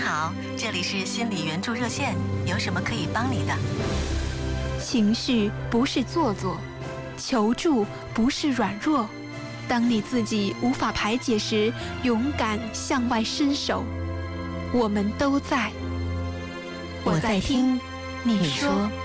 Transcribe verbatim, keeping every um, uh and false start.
好，这里是心理援助热线，有什么可以帮你的？ 情绪不是做作，求助不是软弱。当你自己无法排解时，勇敢向外伸手，我们都在。 我在听，你说。